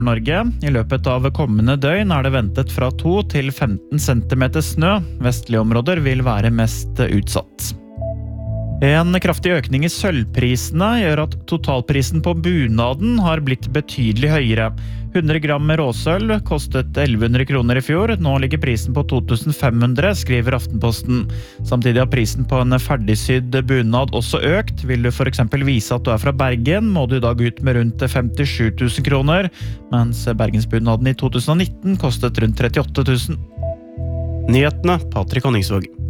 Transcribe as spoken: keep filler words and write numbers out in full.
Norge. I løpet av kommende døgn er det ventet fra to til femten centimeter snø. Vestlige områder vil være mest utsatt. En kraftig økning i sølvprisene gjør at totalprisen på bunaden har blitt betydelig høyere. hundre gram råsølv kostet elleve hundre kroner i fjor. Nå ligger prisen på to tusen fem hundre, skriver Aftenposten. Samtidig har prisen på en ferdigsydd bunad også økt. Vil du for eksempel vise at du er fra Bergen, må du i dag ut med rundt femtisju tusen kroner, mens Bergensbunaden i to tusen nitten kostet rundt trettiåtte tusen. Nyhetene, Patrik Honningsvåg.